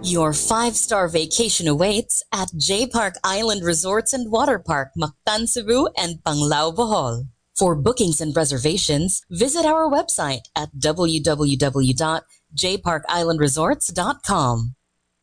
Your five-star vacation awaits at J Park Island Resorts and Water Park, Mactan, Cebu and Panglao, Bohol. For bookings and reservations, visit our website at www.jparkislandresorts.com.